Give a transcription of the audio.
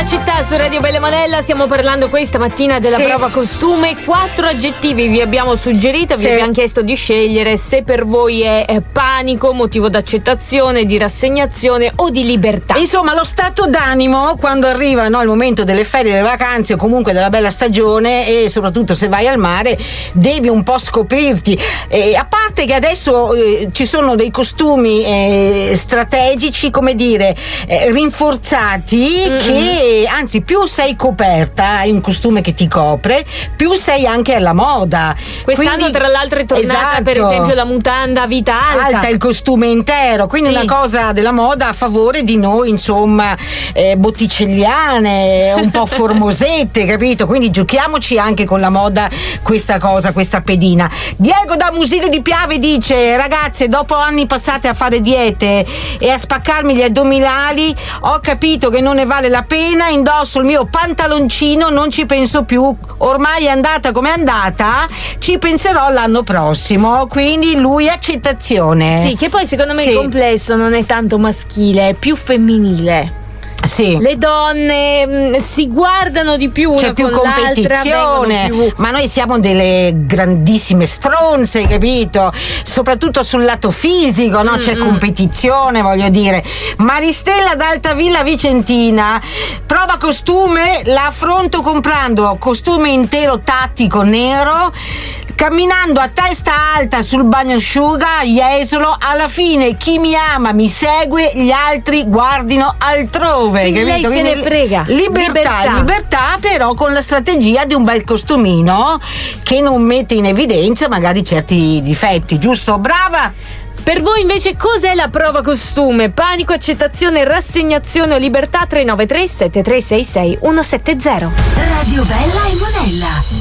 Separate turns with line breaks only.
città su Radio Bella Monella. Stiamo parlando questa mattina della prova costume. 4 aggettivi vi abbiamo suggerito, vi abbiamo chiesto di scegliere se per voi è panico, motivo d'accettazione, di rassegnazione o di libertà.
Insomma, lo stato d'animo quando arriva il momento delle ferie, delle vacanze o comunque della bella stagione, e soprattutto se vai al mare devi un po' scoprirti. A parte che adesso ci sono dei costumi strategici, come dire, rinforzati, che anzi più sei coperta, hai un costume che ti copre, più sei anche alla moda.
Quest'anno quindi, tra l'altro è tornata per esempio la mutanda a vita alta,
il costume intero, quindi una cosa della moda a favore di noi, insomma, botticelliane, un po' formosette, capito? Quindi giochiamoci anche con la moda questa pedina. Diego da Musile di Piave dice: ragazze, dopo anni passate a fare diete e a spaccarmi gli addominali, ho capito che non ne vale la pena, indosso il mio pantaloncino, non ci penso più, ormai è andata come è andata, ci penserò l'anno prossimo. Quindi lui accettazione.
Sì, che poi secondo me il complesso non è tanto maschile, è più femminile.
Sì.
Le donne si guardano di più,
c'è più competizione, ma noi siamo delle grandissime stronze, capito? Soprattutto sul lato fisico, no? C'è competizione, voglio dire. Maristella d'Altavilla Vicentina: prova costume, la affronto comprando costume intero tattico nero, camminando a testa alta sul bagnasciuga, esolo, alla fine chi mi ama mi segue, gli altri guardino altrove.
Quindi lei se ne frega.
Libertà, però con la strategia di un bel costumino che non mette in evidenza magari certi difetti, giusto? Brava!
Per voi invece cos'è la prova costume? Panico, accettazione, rassegnazione o libertà? 393 7366 170.
Radio Bella e Monella.